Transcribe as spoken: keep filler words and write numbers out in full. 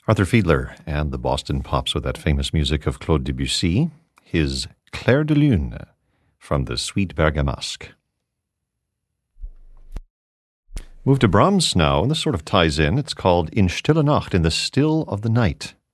Arthur Fiedler and the Boston Pops with that famous music of Claude Debussy, his Clair de Lune from the Suite Bergamasque. Move to Brahms now, and this sort of ties in. It's called In Stille Nacht, in the Still of the Night.